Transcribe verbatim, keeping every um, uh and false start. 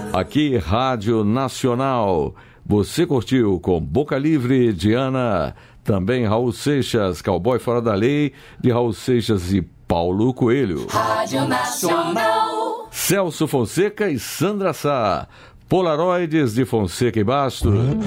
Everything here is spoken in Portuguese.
Aqui, Rádio Nacional. Você curtiu com Boca Livre, Diana, também Raul Seixas, Cowboy Fora da Lei, de Raul Seixas e Paulo Coelho. Rádio Nacional. Celso Fonseca e Sandra Sá, Polaroides de Fonseca e Bastos.